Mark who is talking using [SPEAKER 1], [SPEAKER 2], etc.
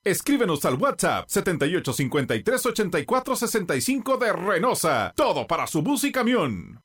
[SPEAKER 1] Escríbenos al WhatsApp 7853-8465 de Renosa. Todo para su bus y camión.